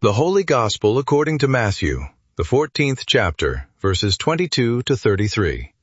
The Holy Gospel according to Matthew, the 14th chapter, verses 22 to 33.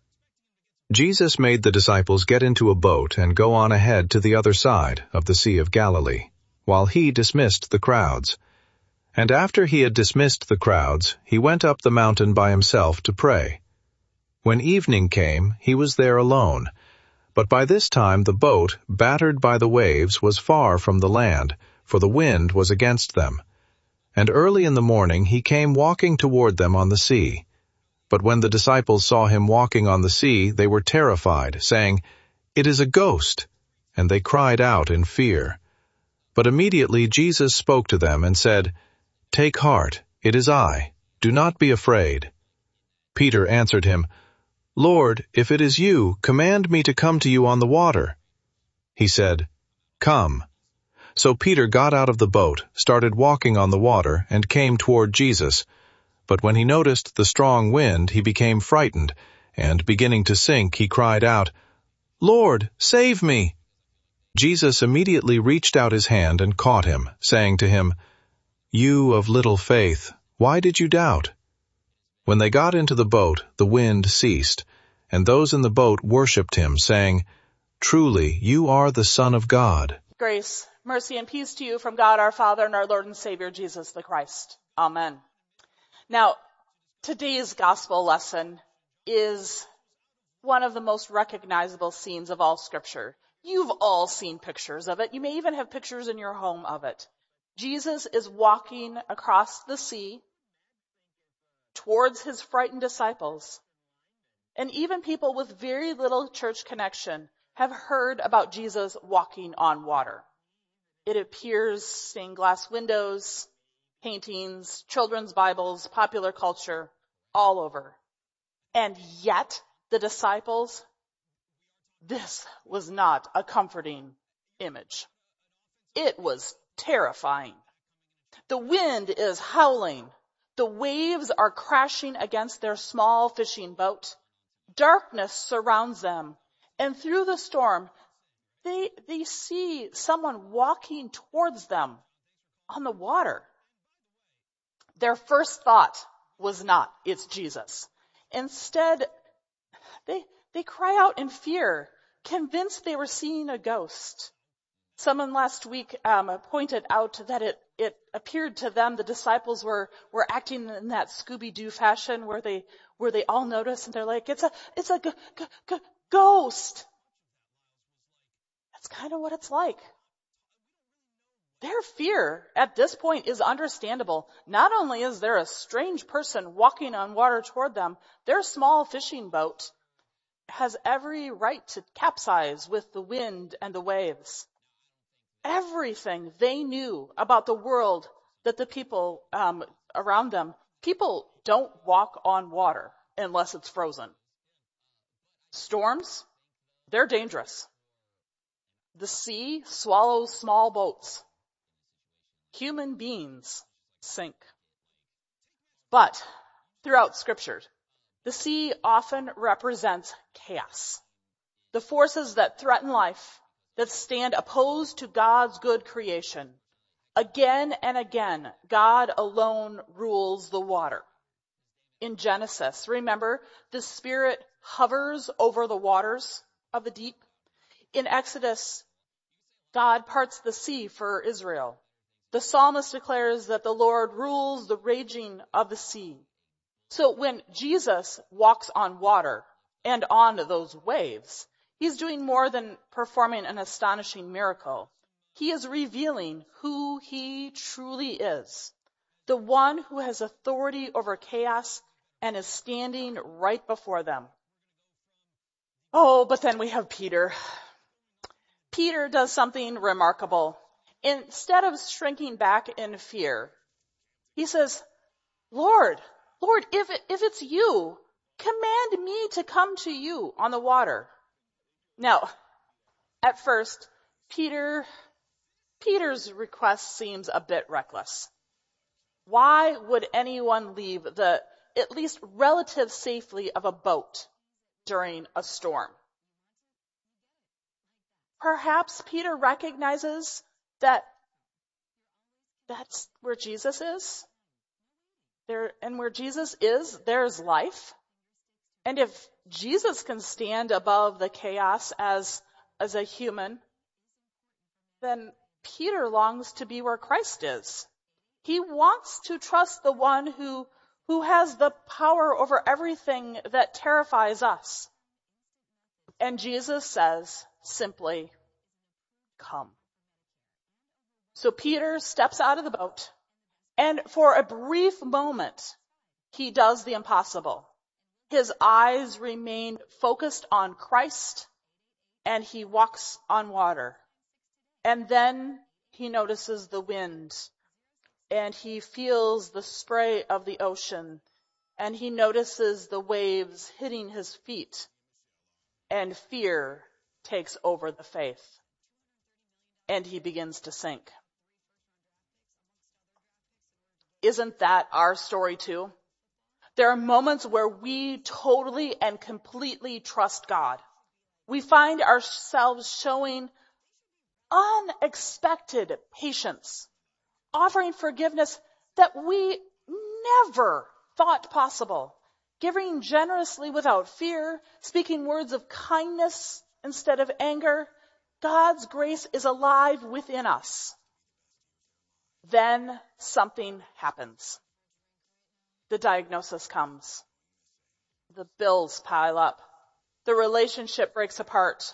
Jesus made the disciples get into a boat and go on ahead to the other side of the Sea of Galilee, while he dismissed the crowds. And after he had dismissed the crowds, he went up the mountain by himself to pray. When evening came, he was there alone. But by this time the boat, battered by the waves, was far from the land, for the wind was against them. And early in the morning he came walking toward them on the sea. But when the disciples saw him walking on the sea, they were terrified, saying, "It is a ghost!" And they cried out in fear. But immediately Jesus spoke to them and said, "Take heart, it is I. Do not be afraid." Peter answered him, "Lord, if it is you, command me to come to you on the water." He said, "Come." So Peter got out of the boat, started walking on the water, and came toward Jesus. But when he noticed the strong wind, he became frightened, and beginning to sink, he cried out, "Lord, save me!" Jesus immediately reached out his hand and caught him, saying to him, "You of little faith, why did you doubt?" When they got into the boat, the wind ceased, and those in the boat worshipped him, saying, "Truly, you are the Son of God." Grace, mercy, and peace to you from God our Father and our Lord and Savior Jesus the Christ. Amen. Now, today's gospel lesson is one of the most recognizable scenes of all Scripture. You've all seen pictures of it. You may even have pictures in your home of it. Jesus is walking across the sea towards his frightened disciples. And even people with very little church connection have heard about Jesus walking on water. It appears stained glass windows, paintings, children's Bibles, popular culture, all over. And yet, the disciples, this was not a comforting image. It was terrifying. The wind is howling. The waves are crashing against their small fishing boat. Darkness surrounds them. And through the storm, they see someone walking towards them on the water. Their first thought was not, "It's Jesus." Instead, they cry out in fear, convinced they were seeing a ghost. Someone last week pointed out that it appeared to them the disciples were acting in that Scooby-Doo fashion where they all notice and they're like, it's a ghost. That's kind of what it's like. Their fear at this point is understandable. Not only is there a strange person walking on water toward them, their small fishing boat has every right to capsize with the wind and the waves. Everything they knew about the world that the people around them, people don't walk on water unless it's frozen. Storms, they're dangerous. The sea swallows small boats. Human beings sink. But throughout Scripture, the sea often represents chaos. The forces that threaten life, that stand opposed to God's good creation. Again and again, God alone rules the water. In Genesis, remember, the Spirit hovers over the waters of the deep. In Exodus, God parts the sea for Israel. The psalmist declares that the Lord rules the raging of the sea. So when Jesus walks on water and on those waves, he's doing more than performing an astonishing miracle. He is revealing who he truly is, the one who has authority over chaos and is standing right before them. Oh, but then we have Peter. Peter does something remarkable. Instead of shrinking back in fear, he says, Lord, if it's you, command me to come to you on the water." Now, at first, Peter's request seems a bit reckless. Why would anyone leave the at least relative safety of a boat during a storm? Perhaps Peter recognizes that That's where Jesus is. And where Jesus is, there's life. And if Jesus can stand above the chaos as a human, then Peter longs to be where Christ is. He wants to trust the one who has the power over everything that terrifies us. And Jesus says simply, come. So Peter steps out of the boat, and for a brief moment, he does the impossible. His eyes remain focused on Christ, and he walks on water. And then he notices the wind, and he feels the spray of the ocean, and he notices the waves hitting his feet, and fear takes over the faith, and he begins to sink. Isn't that our story too? There are moments where we totally and completely trust God. We find ourselves showing unexpected patience, offering forgiveness that we never thought possible, giving generously without fear, speaking words of kindness instead of anger. God's grace is alive within us. Then something happens. The diagnosis comes. The bills pile up. The relationship breaks apart.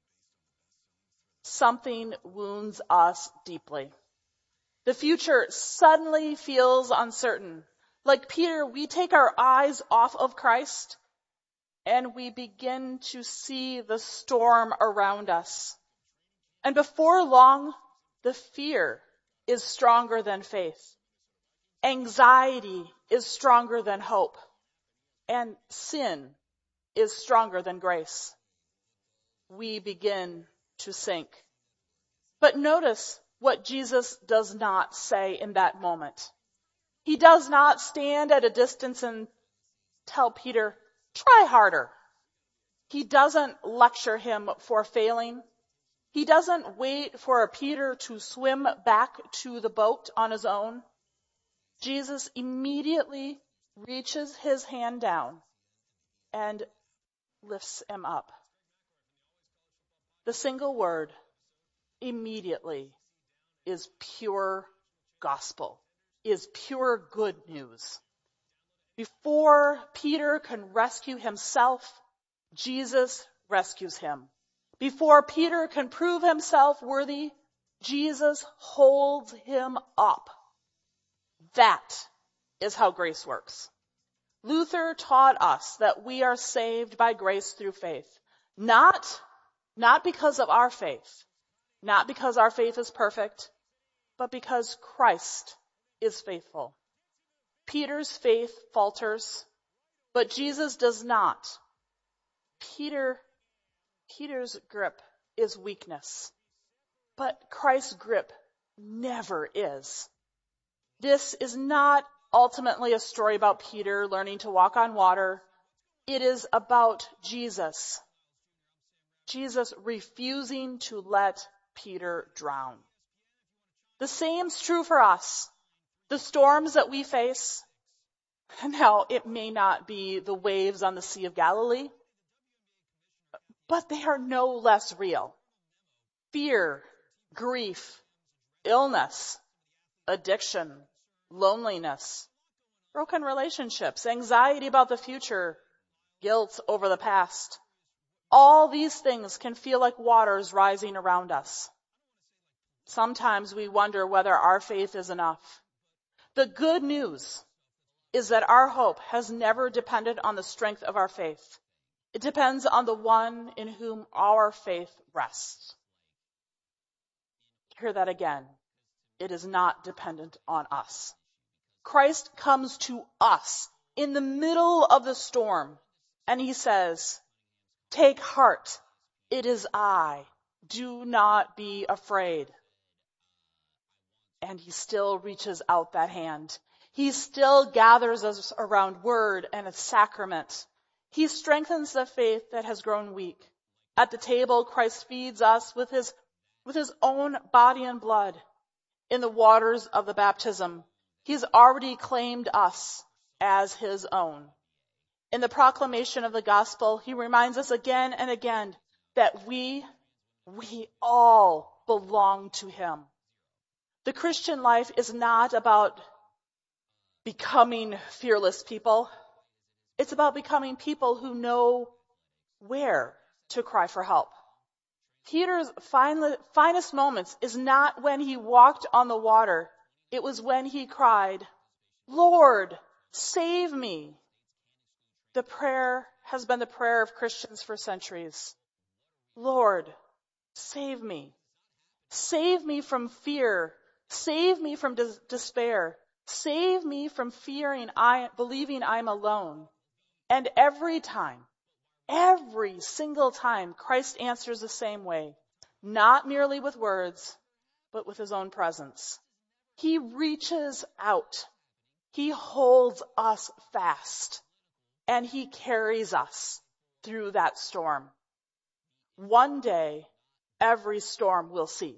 Something wounds us deeply. The future suddenly feels uncertain. Like Peter, we take our eyes off of Christ and we begin to see the storm around us. And before long, the fear is stronger than faith. Anxiety is stronger than hope. And sin is stronger than grace. We begin to sink. But notice what Jesus does not say in that moment. He does not stand at a distance and tell Peter, try harder. He doesn't lecture him for failing. He doesn't wait for Peter to swim back to the boat on his own. Jesus immediately reaches his hand down and lifts him up. The single word, immediately, is pure gospel, is pure good news. Before Peter can rescue himself, Jesus rescues him. Before Peter can prove himself worthy, Jesus holds him up. That is how grace works. Luther taught us that we are saved by grace through faith. Not because of our faith, not because our faith is perfect, but because Christ is faithful. Peter's faith falters, but Jesus does not. Peter's grip is weakness, but Christ's grip never is. This is not ultimately a story about Peter learning to walk on water. It is about Jesus. Jesus refusing to let Peter drown. The same's true for us. The storms that we face, now it may not be the waves on the Sea of Galilee, but they are no less real. Fear, grief, illness, addiction, loneliness, broken relationships, anxiety about the future, guilt over the past. All these things can feel like waters rising around us. Sometimes we wonder whether our faith is enough. The good news is that our hope has never depended on the strength of our faith. It depends on the one in whom our faith rests. Hear that again. It is not dependent on us. Christ comes to us in the middle of the storm, and he says, "Take heart, it is I. Do not be afraid." And he still reaches out that hand. He still gathers us around word and a sacrament. He strengthens the faith that has grown weak. At the table, Christ feeds us with his own body and blood. in the waters of the baptism, he's already claimed us as his own. In the proclamation of the gospel, he reminds us again and again that we all belong to him. The Christian life is not about becoming fearless people. It's about becoming people who know where to cry for help. Peter's finest moments is not when he walked on the water. It was when he cried, "Lord, save me." The prayer has been the prayer of Christians for centuries. Lord, save me. Save me from fear. Save me from despair. Save me from believing I'm alone. And every single time, Christ answers the same way, not merely with words, but with his own presence. He reaches out. He holds us fast, and he carries us through that storm. One day, every storm will cease.